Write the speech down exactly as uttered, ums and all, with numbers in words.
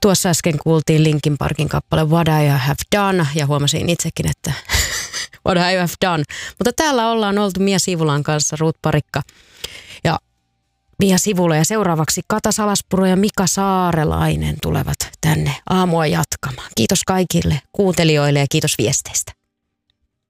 tuossa äsken kuultiin Linkin Parkin kappale What I Have Done ja huomasin itsekin, että What I Have Done. Mutta täällä ollaan oltu Mia Sivulan kanssa, Ruut Parikka ja Mia Sivula ja seuraavaksi Kata Salaspuro ja Mika Saarelainen tulevat tänne aamua jatkamaan. Kiitos kaikille kuuntelijoille ja kiitos viesteistä.